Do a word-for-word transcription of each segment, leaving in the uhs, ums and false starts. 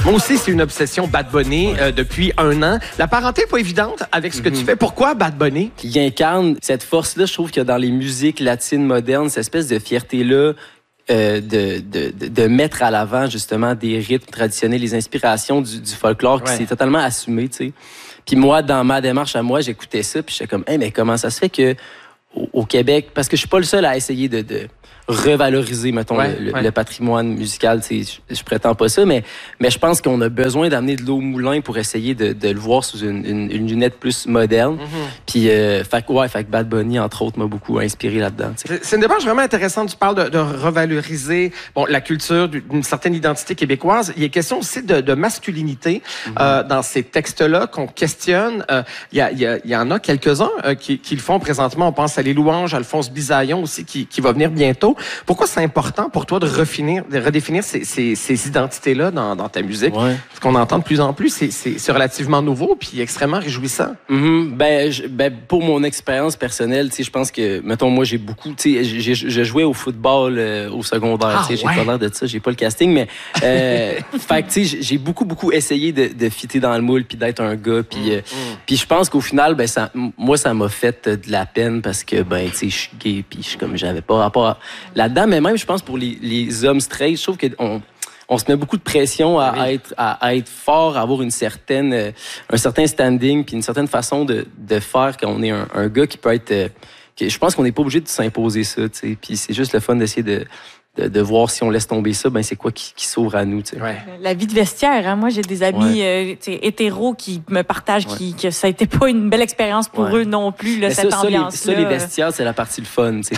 Moi aussi, c'est une obsession Bad Bunny euh, depuis un an. La parenté n'est pas évidente avec ce que mm-hmm. tu fais. Pourquoi Bad Bunny? Il incarne cette force-là, je trouve, qu'il y a dans les musiques latines modernes, cette espèce de fierté-là euh, de, de, de, de mettre à l'avant, justement, des rythmes traditionnels, les inspirations du, du folklore, ouais. qui s'est totalement assumé, tu sais. Puis moi, dans ma démarche à moi, j'écoutais ça, puis j'étais comme, hey, mais comment ça se fait que au, au Québec, parce que je suis pas le seul à essayer de... de revaloriser, mettons, ouais, le, ouais. le patrimoine musical. Je, je prétends pas ça, mais, mais je pense qu'on a besoin d'amener de l'eau au moulin pour essayer de, de le voir sous une, une, une lunette plus moderne. Mm-hmm. Puis, euh, fait, ouais, fait que Bad Bunny, entre autres, m'a beaucoup inspiré là-dedans. C'est, c'est une démarche vraiment intéressante. Tu parles de, de revaloriser bon, la culture d'une certaine identité québécoise. Il y a question aussi de, de masculinité mm-hmm. euh, dans ces textes-là qu'on questionne. Euh, il, y a, il, y a, il y en a quelques-uns euh, qui, qui le font présentement. On pense à Les Louanges, Alphonse Bisaillon aussi, qui, qui va venir bientôt. Pourquoi c'est important pour toi de, refinir, de redéfinir ces, ces, ces identités-là dans, dans ta musique? Ouais. Ce qu'on entend de plus en plus, c'est, c'est, c'est relativement nouveau puis extrêmement réjouissant. Mm-hmm. Ben, je, ben, pour mon expérience personnelle, je pense que, mettons, moi, j'ai beaucoup... J'ai, j'ai, j'ai joué au football euh, au secondaire. Ah, ouais. J'ai pas l'air de ça, j'ai pas le casting, mais... Euh, fait que, j'ai beaucoup, beaucoup essayé de, de fitter dans le moule puis d'être un gars. Puis mm-hmm. euh, puis je pense qu'au final, ben, ça, moi, ça m'a fait de la peine parce que, ben, tu sais, je suis gay puis je comme j'avais pas rapport à... là-dedans, mais même, je pense, pour les, les hommes straight, je trouve qu'on on se met beaucoup de pression à, oui. à, être, à, à être fort, à avoir une certaine, euh, un certain standing, puis une certaine façon de, de faire quand on est un, un gars qui peut être... Euh, que, je pense qu'on n'est pas obligé de s'imposer ça, tu sais. Puis c'est juste le fun d'essayer de... De, de voir si on laisse tomber ça, ben c'est quoi qui, qui s'ouvre à nous. Ouais. La vie de vestiaire, hein? Moi j'ai des amis ouais. euh, hétéros qui me partagent ouais. qui, que ça a été pas une belle expérience pour ouais. eux non plus, là, cette ça, ambiance-là. Ça, les, ça, les vestiaires, c'est la partie le fun. mais,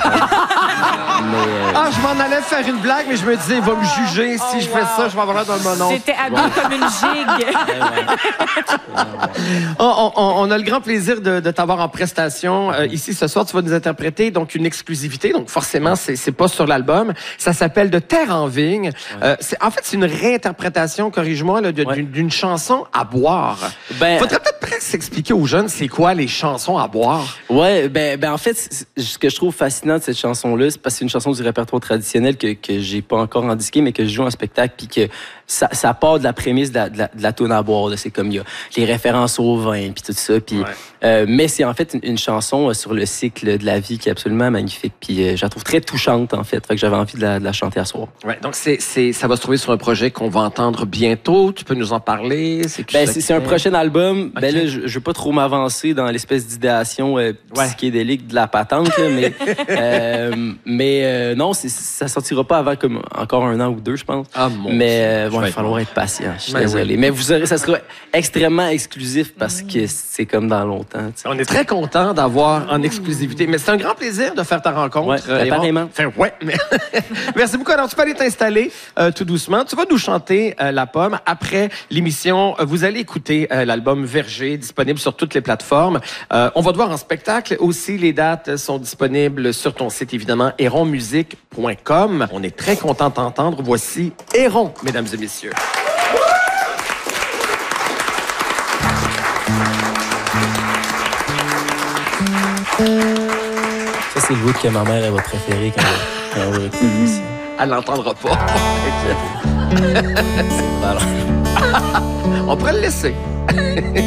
euh... Ah, je m'en allais faire une blague, mais je me disais, il va me juger si oh, je wow. fais ça, je vais avoir l'air dans le monon. C'était habillé ouais. comme une gigue. on, on, on a le grand plaisir de, de t'avoir en prestation euh, ici ce soir. Tu vas nous interpréter donc une exclusivité, donc forcément, c'est, c'est pas sur l'album. Ça s'appelle De terre en vigne. Ouais. Euh, c'est, en fait, c'est une réinterprétation, corrige-moi, là, de, ouais. d'une, d'une chanson à boire. Ben, faudrait peut-être presque expliquer aux jeunes c'est quoi les chansons à boire. Ouais, ben, ben en fait, ce que je trouve fascinant de cette chanson-là, c'est parce que c'est une chanson du répertoire traditionnel que, que j'ai pas encore en disqué, mais que je joue en spectacle, puis que ça, ça part de la prémisse de la, de la, de la toune à boire. Là. C'est comme il y a les références au vin, puis tout ça. Puis, ouais. euh, mais c'est en fait une, une chanson sur le cycle de la vie qui est absolument magnifique. Puis euh, je la trouve très touchante, en fait. Fait que j'avais envie de la, de la chanter à soir. Ouais, donc c'est, c'est, ça va se trouver sur un projet qu'on va entendre bientôt. Tu peux nous en parler? C'est, ben, c'est, c'est un prochain album. Okay. Ben là, je, je veux pas trop m'avancer dans l'espèce d'idéation euh, psychédélique ouais. de la patente, là, mais, euh, mais euh, non, c'est, ça sortira pas avant comme encore un an ou deux, je pense. Ah, mon mais euh, bon, il va falloir être patient. Je suis désolé. Oui. Mais vous aurez, ça sera extrêmement exclusif parce que c'est comme dans longtemps. T'sais. On est très content d'avoir en exclusivité. Mais c'est un grand plaisir de faire ta rencontre. Ouais, euh, pareillement. Enfin, ouais, mais... Merci beaucoup. Alors, tu peux aller t'installer euh, tout doucement. Tu vas nous chanter euh, La Pomme. Après l'émission, euh, vous allez écouter euh, l'album Verger, disponible sur toutes les plateformes. Euh, on va te voir en spectacle. Aussi, les dates sont disponibles sur ton site, évidemment, héron musique point com. On est très content de t'entendre. Voici Héron, mesdames et messieurs. Ça, c'est le bout que ma mère elle va préférer quand elle, quand elle va écouter l'émission. Elle l'entendra pas. C'est pas On pourrait le laisser.